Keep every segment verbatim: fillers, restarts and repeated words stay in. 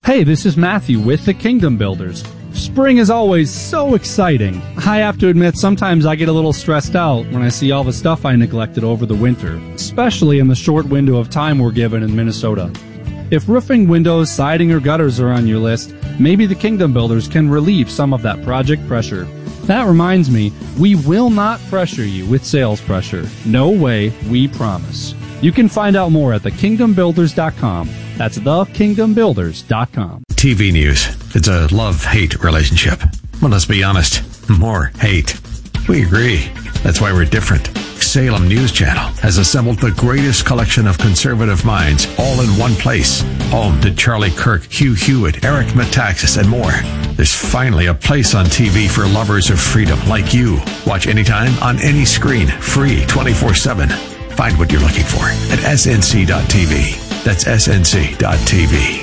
Hey, this is Matthew with the Kingdom Builders. Spring is always so exciting. I have to admit, sometimes I get a little stressed out when I see all the stuff I neglected over the winter, especially in the short window of time we're given in Minnesota. If roofing, windows, siding, or gutters are on your list, maybe the Kingdom Builders can relieve some of that project pressure. That reminds me, we will not pressure you with sales pressure. No way, we promise. You can find out more at the kingdom builders dot com. That's the kingdom builders dot com. T V news. It's a love-hate relationship. Well, let's be honest. More hate. We agree. That's why we're different. Salem News Channel has assembled the greatest collection of conservative minds all in one place. Home to Charlie Kirk, Hugh Hewitt, Eric Metaxas, and more. There's finally a place on T V for lovers of freedom like you. Watch anytime, on any screen, free twenty-four seven. Find what you're looking for at S N C dot T V. That's S N C dot T V.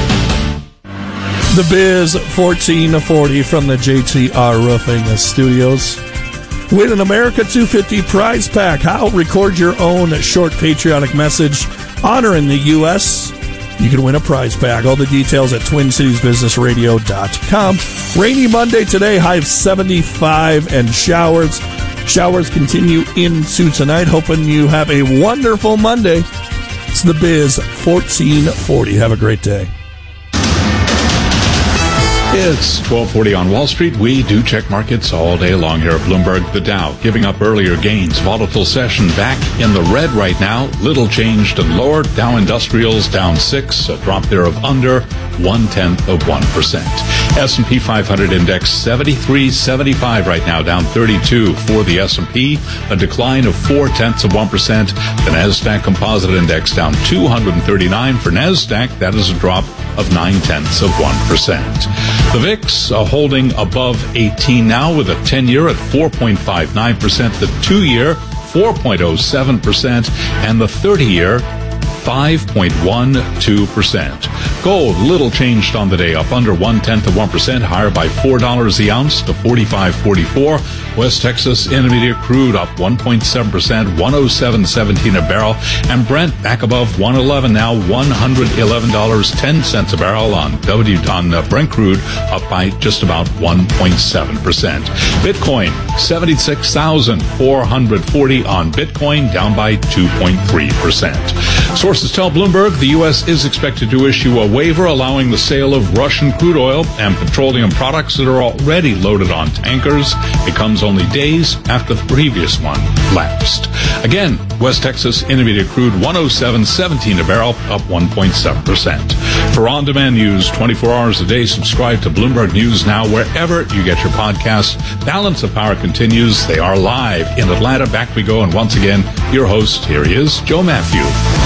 The Biz fourteen forty from the J T R Roofing Studios. Win an America two fifty prize pack. How? Record your own short patriotic message honoring the U S You can win a prize pack. All the details at twin cities business radio dot com. Rainy Monday today, high of seventy-five and showers. Showers continue into tonight. Hoping you have a wonderful Monday. It's the Biz fourteen forty. Have a great day. It's twelve forty on Wall Street. We do check markets all day long here at Bloomberg. The Dow giving up earlier gains. Volatile session back in the red right now. Little changed and lower. Dow Industrials down six. A drop there of under one-tenth of one percent. S and P five hundred index seventy-three seventy-five right now, down thirty-two for the S and P. A decline of four-tenths of one percent. The NASDAQ Composite Index down two hundred thirty-nine for NASDAQ. That is a drop of nine-tenths of one percent. The V I X uh, holding above eighteen now with a ten-year at four point five nine percent, the two-year four point oh seven percent, and the thirty-year five point one two percent. Gold, little changed on the day, up under one-tenth of one percent, higher by four dollars the ounce to forty-five forty-four. West Texas Intermediate crude up one point seven percent, one oh seven seventeen a barrel. And Brent back above one eleven now, one hundred eleven dollars and ten cents a barrel on W on uh, Brent crude, up by just about one point seven percent. Bitcoin, seventy-six thousand four hundred forty on Bitcoin, down by two point three percent. Sources tell Bloomberg the U S is expected to issue a waiver allowing the sale of Russian crude oil and petroleum products that are already loaded on tankers. It comes only days after the previous one lapsed. Again, West Texas Intermediate crude one oh seven seventeen a barrel, up one point seven percent. For on-demand news twenty-four hours a day, subscribe to Bloomberg News Now wherever you get your podcasts. Balance of Power continues. They are live in Atlanta. Back we go. And once again, your host, here he is, Joe Matthew.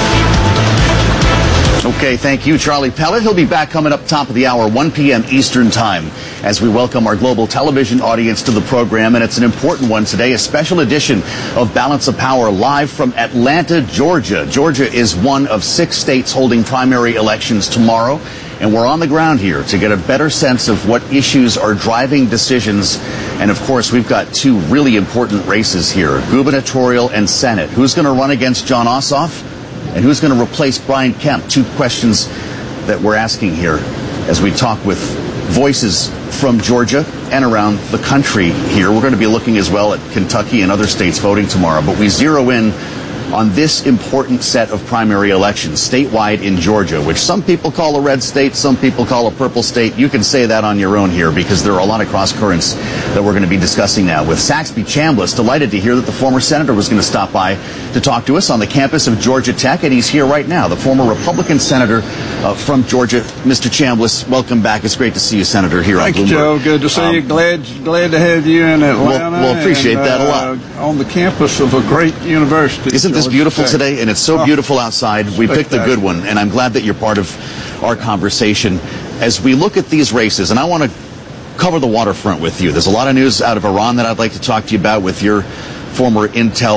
Okay, thank you, Charlie Pellet. He'll be back coming up top of the hour, one p.m. Eastern Time, as we welcome our global television audience to the program. And it's an important one today, a special edition of Balance of Power live from Atlanta, Georgia. Georgia is one of six states holding primary elections tomorrow. And we're on the ground here to get a better sense of what issues are driving decisions. And, of course, we've got two really important races here, gubernatorial and Senate. Who's going to run against Jon Ossoff? And who's going to replace Brian Kemp? Two questions that we're asking here as we talk with voices from Georgia and around the country here. We're going to be looking as well at Kentucky and other states voting tomorrow. But we zero in on this important set of primary elections statewide in Georgia, which some people call a red state, some people call a purple state. You can say that on your own here because there are a lot of cross currents that we're going to be discussing now. With Saxby Chambliss, delighted to hear that the former senator was going to stop by to talk to us on the campus of Georgia Tech, and he's here right now, the former Republican senator uh, from Georgia. Mister Chambliss, welcome back. It's great to see you, Senator, here Thank on Bloomberg. Thank you, Joe. Good to see um, you. Glad glad to have you in Atlanta. We'll, we'll appreciate and, that a lot. Uh, on the campus of a great university. Isn't this beautiful Tech. today? And it's so oh, beautiful outside. We picked a good one, and I'm glad that you're part of our conversation. As we look at these races, and I want to cover the waterfront with you. There's a lot of news out of Iran that I'd like to talk to you about with your former intel